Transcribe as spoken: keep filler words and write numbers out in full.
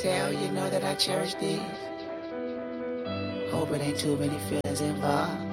tell, you know that I cherish these. Hope it ain't too many feelings involved.